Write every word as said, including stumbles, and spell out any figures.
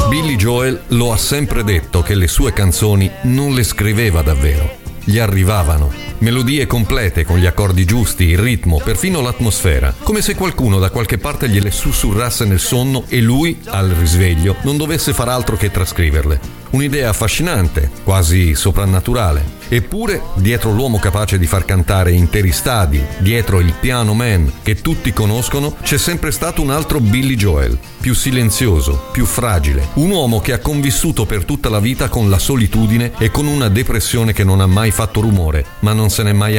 Billy Joel lo ha sempre detto che le sue canzoni non le scriveva davvero, gli arrivavano. Melodie complete con gli accordi giusti, il ritmo, perfino l'atmosfera, come se qualcuno da qualche parte gliele sussurrasse nel sonno e lui, al risveglio, non dovesse far altro che trascriverle. Un'idea affascinante, quasi soprannaturale. Eppure, dietro l'uomo capace di far cantare interi stadi, dietro il piano man che tutti conoscono, c'è sempre stato un altro Billy Joel, più silenzioso, più fragile. Un uomo che ha convissuto per tutta la vita con la solitudine e con una depressione che non ha mai fatto rumore, ma non se n'è mai